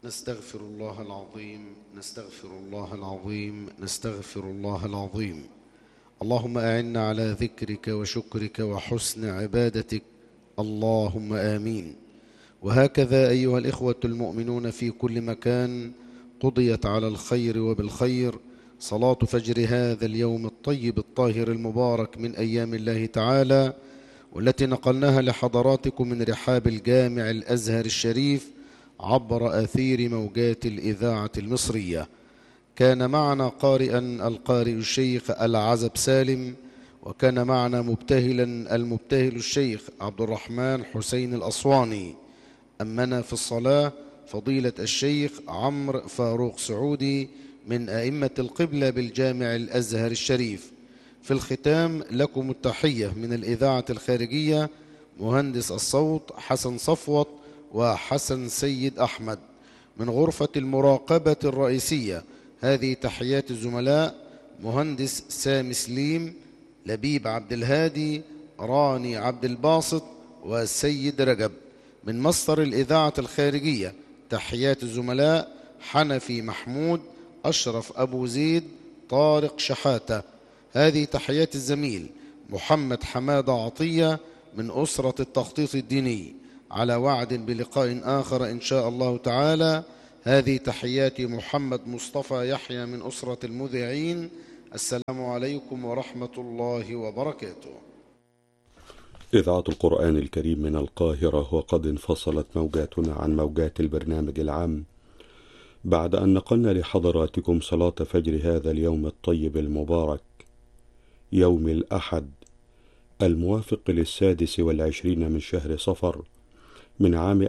نستغفر الله العظيم نستغفر الله العظيم نستغفر الله العظيم. اللهم أعنا على ذكرك وشكرك وحسن عبادتك، اللهم آمين. وهكذا أيها الإخوة المؤمنون في كل مكان، قضيت على الخير وبالخير صلاة فجر هذا اليوم الطيب الطاهر المبارك من أيام الله تعالى، والتي نقلناها لحضراتكم من رحاب الجامع الأزهر الشريف عبر أثير موجات الإذاعة المصرية. كان معنا قارئا القارئ الشيخ العزب سالم، وكان معنا مبتهلا المبتهل الشيخ عبد الرحمن حسين الأسواني. أمنا في الصلاة فضيلة الشيخ عمرو فاروق سعودي من أئمة القبلة بالجامع الأزهر الشريف. في الختام لكم التحية من الإذاعة الخارجية مهندس الصوت حسن صفوت وحسن سيد أحمد. من غرفة المراقبة الرئيسية هذه تحيات الزملاء مهندس سامي سليم، لبيب عبد الهادي، راني عبد الباسط والسيد رجب. من مصدر الإذاعة الخارجية تحيات الزملاء حنفي محمود، أشرف أبو زيد، طارق شحاتة. هذه تحيات الزميل محمد حمادة عطية من أسرة التخطيط الديني. على وعد بلقاء آخر إن شاء الله تعالى. هذه تحيات محمد مصطفى يحيى من أسرة المذيعين. السلام عليكم ورحمة الله وبركاته. إذاعة القرآن الكريم من القاهرة، وقد انفصلت موجاتنا عن موجات البرنامج العام بعد أن نقلنا لحضراتكم صلاة فجر هذا اليوم الطيب المبارك، يوم الأحد الموافق 26 من شهر صفر من عام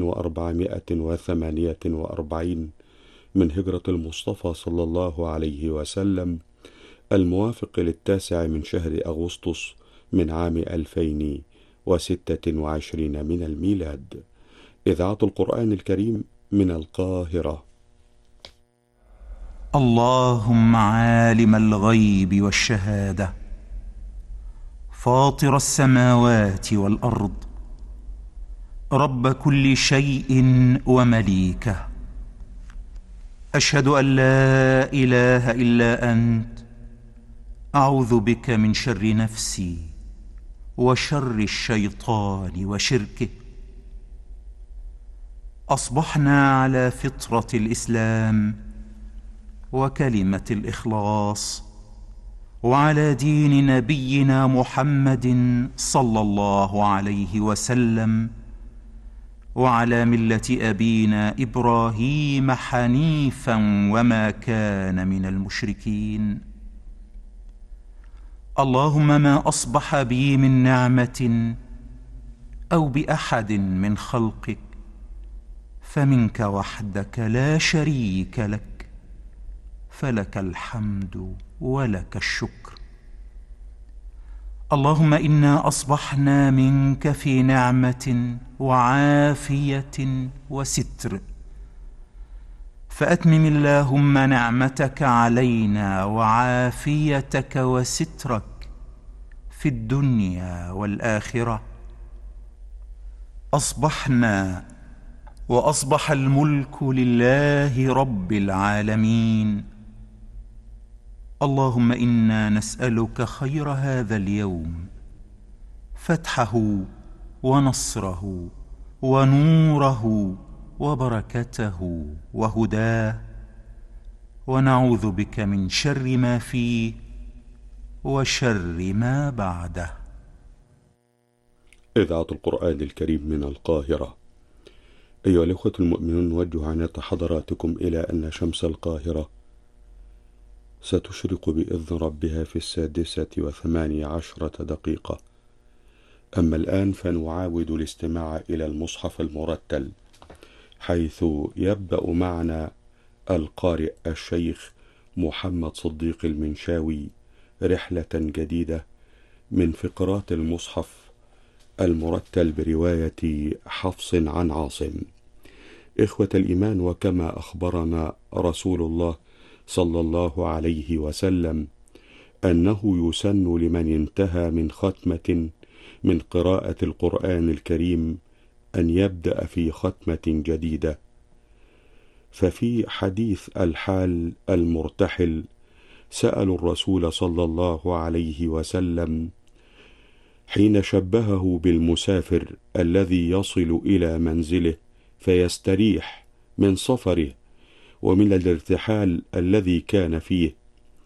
1448 من هجرة المصطفى صلى الله عليه وسلم، الموافق 9 من شهر أغسطس من عام 2026 من الميلاد. إذاعة القرآن الكريم من القاهرة. اللهم عالم الغيب والشهادة، فاطر السماوات والأرض، رب كل شيء ومليكه، أشهد أن لا إله إلا أنت، أعوذ بك من شر نفسي وشر الشيطان وشركه. أصبحنا على فطرة الإسلام وكلمة الإخلاص، وعلى دين نبينا محمد صلى الله عليه وسلم، وعلى ملة أبينا إبراهيم حنيفا وما كان من المشركين. اللهم ما أصبح بي من نعمة أو بأحد من خلقك فمنك وحدك لا شريك لك، فلك الحمد ولك الشكر. اللهم إنا أصبحنا منك في نعمة وعافية وستر، فأتمم اللهم نعمتك علينا وعافيتك وسترك في الدنيا والآخرة. أصبحنا وأصبح الملك لله رب العالمين. اللهم إنا نسألك خير هذا اليوم، فتحه ونصره ونوره وبركته وهداه، ونعوذ بك من شر ما فيه وشر ما بعده. إذاعة القرآن الكريم من القاهرة. أيها الأخوة المؤمنون، نوجه عناية حضراتكم إلى أن شمس القاهرة ستشرق بإذن ربها في 6:18. أما الآن فنعاود الاستماع إلى المصحف المرتل، حيث يبدأ معنا القارئ الشيخ محمد صديق المنشاوي رحلة جديدة من فقرات المصحف المرتل برواية حفص عن عاصم. إخوة الإيمان، وكما أخبرنا رسول الله صلى الله عليه وسلم أنه يسن لمن انتهى من ختمة من قراءة القرآن الكريم أن يبدأ في ختمة جديدة، ففي حديث الحال المرتحل سألوا الرسول صلى الله عليه وسلم حين شبهه بالمسافر الذي يصل إلى منزله فيستريح من سفره ومن الارتحال الذي كان فيه،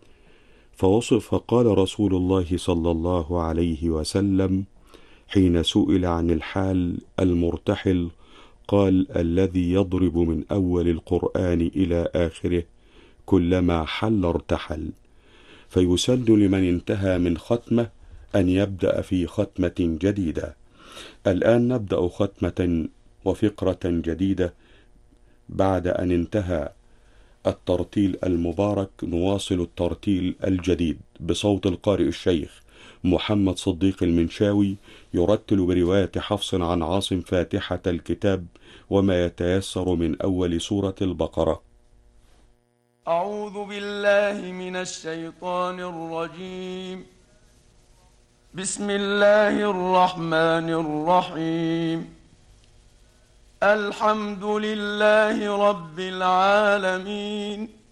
فقال رسول الله صلى الله عليه وسلم حين سئل عن الحال المرتحل قال: الذي يضرب من أول القرآن إلى آخره كلما حل ارتحل. فيسن لمن انتهى من ختمة أن يبدأ في ختمة جديدة. الآن نبدأ ختمة وفقرة جديدة بعد أن انتهى الترتيل المبارك. نواصل الترتيل الجديد بصوت القارئ الشيخ محمد صديق المنشاوي يرتل برواية حفص عن عاصم فاتحة الكتاب وما يتيسر من أول سورة البقرة. أعوذ بالله من الشيطان الرجيم. بسم الله الرحمن الرحيم. الحمد لله رب العالمين